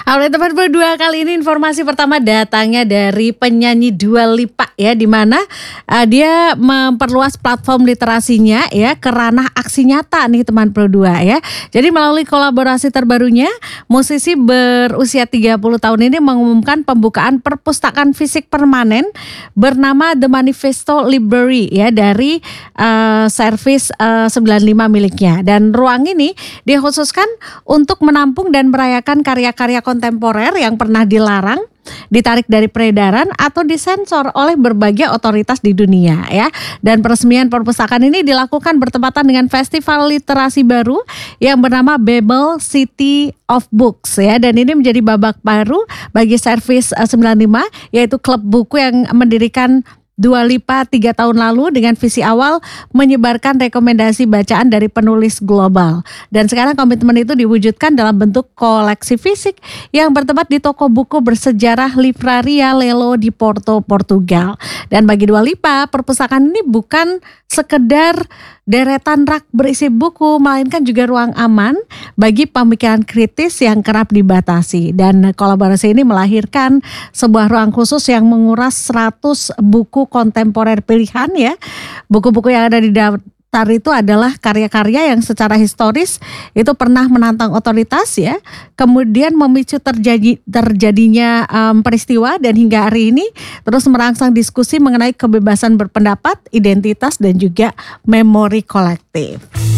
Oleh teman berdua kali ini informasi pertama datangnya dari penyanyi Dua Lipa ya, di mana dia memperluas platform literasinya ya ke ranah aksi nyata nih teman berdua ya. Jadi melalui kolaborasi terbarunya, musisi berusia 30 tahun ini mengumumkan pembukaan perpustakaan fisik permanen bernama The Manifesto Library ya dari servis 95 miliknya. Dan ruang ini dikhususkan untuk menampung dan merayakan karya-karya kontemporer yang pernah dilarang, ditarik dari peredaran atau disensor oleh berbagai otoritas di dunia ya. Dan peresmian perpustakaan ini dilakukan bertepatan dengan festival literasi baru yang bernama Babel City of Books ya. Dan ini menjadi babak baru bagi servis 95, yaitu klub buku yang mendirikan Dua Lipa 3 tahun lalu dengan visi awal menyebarkan rekomendasi bacaan dari penulis global. Dan sekarang komitmen itu diwujudkan dalam bentuk koleksi fisik yang bertempat di toko buku bersejarah Livraria Lelo di Porto, Portugal. Dan bagi Dua Lipa, perpustakaan ini bukan sekedar deretan rak berisi buku, melainkan juga ruang aman bagi pemikiran kritis yang kerap dibatasi. Dan kolaborasi ini melahirkan sebuah ruang khusus yang menguras 100 buku kontemporer pilihan ya. Buku-buku yang ada di daftar itu adalah karya-karya yang secara historis itu pernah menantang otoritas ya, kemudian memicu terjadinya peristiwa dan hingga hari ini terus merangsang diskusi mengenai kebebasan berpendapat, identitas dan juga memori kolektif.